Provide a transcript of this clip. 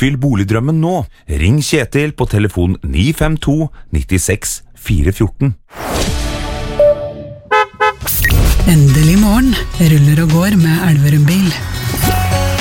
Oppfyll boligdrømmen nå. Ring Kjetil på telefon 952 96 414. Endelig morgen ruller og går med Elverum bil.